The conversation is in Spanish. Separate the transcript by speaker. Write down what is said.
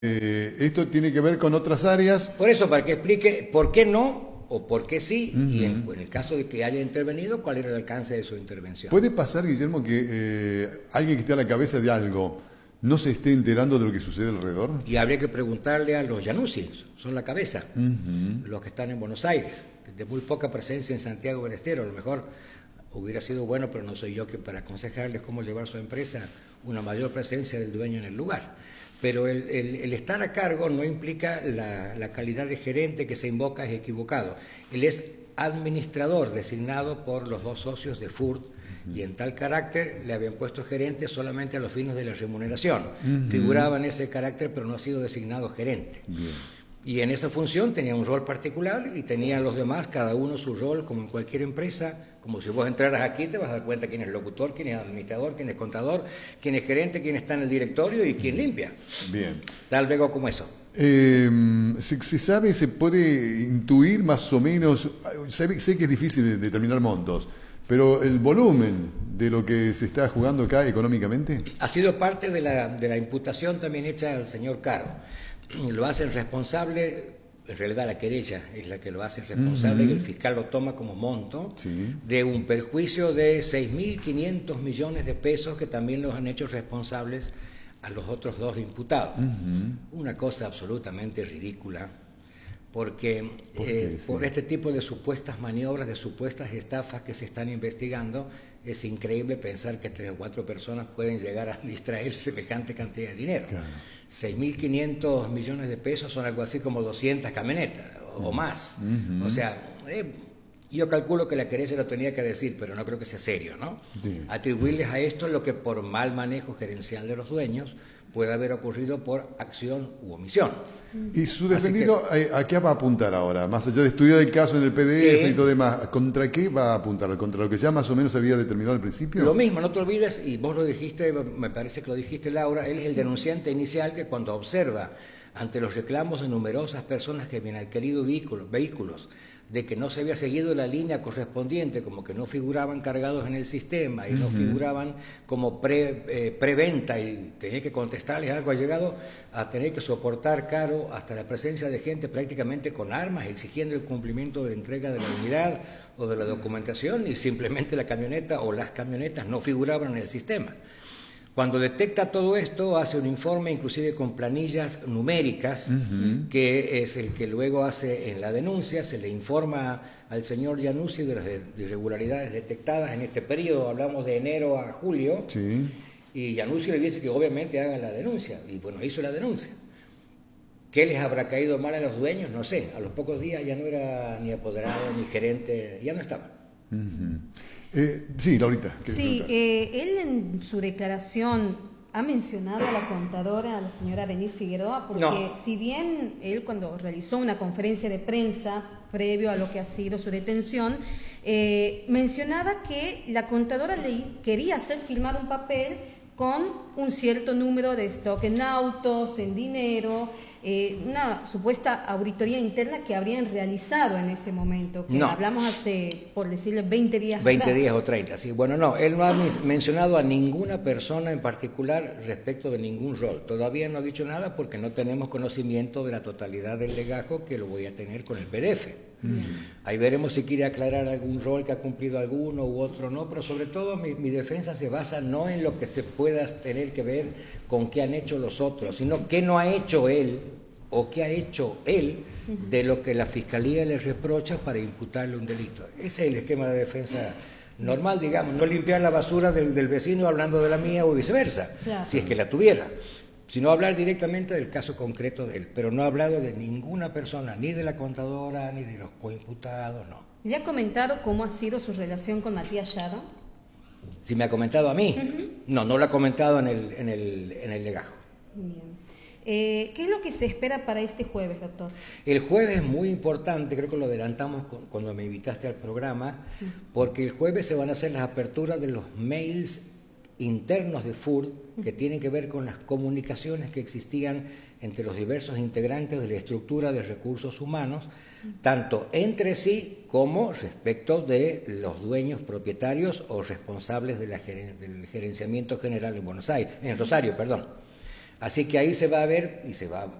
Speaker 1: Esto tiene que ver con otras áreas.
Speaker 2: Por eso, para que explique por qué no o por qué sí, y en el caso de que haya intervenido, cuál era el alcance de su intervención.
Speaker 1: ¿Puede pasar, Guillermo, que alguien que esté a la cabeza de algo no se esté enterando de lo que sucede alrededor?
Speaker 2: Y habría que preguntarle a los Yanussi, son la cabeza, los que están en Buenos Aires, de muy poca presencia en Santiago del Estero. A lo mejor hubiera sido bueno, pero no soy yo que para aconsejarles cómo llevar su empresa, una mayor presencia del dueño en el lugar. Pero el estar a cargo no implica la calidad de gerente que se invoca es equivocado. Él es administrador designado por los dos socios de FURT y en tal carácter le habían puesto gerente solamente a los fines de la remuneración. Figuraba en ese carácter, pero no ha sido designado gerente.
Speaker 1: Bien.
Speaker 2: Y en esa función tenía un rol particular y tenían los demás, cada uno su rol, como en cualquier empresa. Como si vos entraras aquí, te vas a dar cuenta quién es locutor, quién es administrador, quién es contador, quién es gerente, quién está en el directorio y quién limpia.
Speaker 1: Bien.
Speaker 2: Tal vez como eso.
Speaker 1: Se sabe, se puede intuir más o menos, sé que es difícil determinar montos, pero el volumen de lo que se está jugando acá económicamente.
Speaker 2: Ha sido parte de la imputación también hecha al señor Caro. Lo hacen responsable, en realidad la querella es la que lo hace responsable y el fiscal lo toma como monto de un perjuicio de 6.500 millones de pesos que también los han hecho responsables a los otros dos imputados. Una cosa absolutamente ridícula, porque por este tipo de supuestas maniobras, de supuestas estafas que se están investigando, es increíble pensar que 3 o 4 personas pueden llegar a distraer semejante cantidad de dinero.
Speaker 1: Claro.
Speaker 2: 6.500 millones de pesos son algo así como 200 camionetas o más. O sea, yo calculo que la querella lo tenía que decir, pero no creo que sea serio, ¿no?
Speaker 1: Sí.
Speaker 2: Atribuirles a esto lo que por mal manejo gerencial de los dueños puede haber ocurrido por acción u omisión.
Speaker 1: ¿Y su defendido a qué va a apuntar ahora? Más allá de estudiar el caso en el PDF y todo demás, ¿contra qué va a apuntar? ¿Contra lo que ya más o menos había determinado al principio?
Speaker 2: Lo mismo, no te olvides, y vos lo dijiste, me parece que lo dijiste, Laura, él es el denunciante inicial que cuando observa ante los reclamos de numerosas personas que habían adquirido vehículos de que no se había seguido la línea correspondiente, como que no figuraban cargados en el sistema y no figuraban como preventa y tenía que contestarles algo, ha llegado a tener que soportar caro hasta la presencia de gente prácticamente con armas exigiendo el cumplimiento de entrega de la unidad o de la documentación y simplemente la camioneta o las camionetas no figuraban en el sistema. Cuando detecta todo esto, hace un informe inclusive con planillas numéricas, que es el que luego hace en la denuncia, se le informa al señor Yanussi de las irregularidades detectadas en este periodo, hablamos de enero a julio, y Yanussi le dice que obviamente haga la denuncia, y bueno, hizo la denuncia. ¿Qué les habrá caído mal a los dueños? No sé, a los pocos días ya no era ni apoderado ni gerente, ya no estaba.
Speaker 1: Sí, Laurita.
Speaker 3: Sí, él en su declaración ha mencionado a la contadora, a la señora Denise Figueroa, porque si bien él cuando realizó una conferencia de prensa previo a lo que ha sido su detención, mencionaba que la contadora le quería hacer firmar un papel con un cierto número de stock en autos, en dinero, una supuesta auditoría interna que habrían realizado en ese momento, que hablamos hace, por decirle, 20 días
Speaker 2: 20
Speaker 3: atrás.
Speaker 2: días o 30, sí. Bueno, no, él no ha mencionado a ninguna persona en particular respecto de ningún rol. Todavía no ha dicho nada porque no tenemos conocimiento de la totalidad del legajo que lo voy a tener con el PDF. Ahí veremos si quiere aclarar algún rol que ha cumplido alguno u otro no, pero sobre todo mi defensa se basa no en lo que se pueda tener que ver con qué han hecho los otros, sino qué no ha hecho él o qué ha hecho él de lo que la Fiscalía le reprocha para imputarle un delito. Ese es el esquema de defensa normal, digamos, no limpiar la basura del vecino hablando de la mía o viceversa, si es que la tuviera, sino hablar directamente del caso concreto de él, pero no ha hablado de ninguna persona, ni de la contadora, ni de los coimputados, no.
Speaker 3: ¿Le ha comentado cómo ha sido su relación con Matías Shadow?
Speaker 2: Si me ha comentado a mí, no lo ha comentado en el legajo.
Speaker 3: Bien. ¿Qué es lo que se espera para este jueves, doctor?
Speaker 2: El jueves es muy importante, creo que lo adelantamos cuando me invitaste al programa, porque el jueves se van a hacer las aperturas de los mails internos de FURT que tienen que ver con las comunicaciones que existían entre los diversos integrantes de la estructura de recursos humanos, tanto entre sí como respecto de los dueños, propietarios o responsables de del gerenciamiento general en Rosario, perdón. Así que ahí se va a ver y se va